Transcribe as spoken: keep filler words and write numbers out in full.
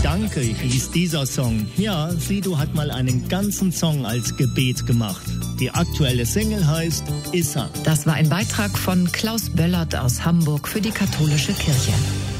Danke hieß dieser Song. Ja, Sido hat mal einen ganzen Song als Gebet gemacht. Die aktuelle Single heißt Issa. Das war ein Beitrag von Klaus Böllert aus Hamburg für die katholische Kirche.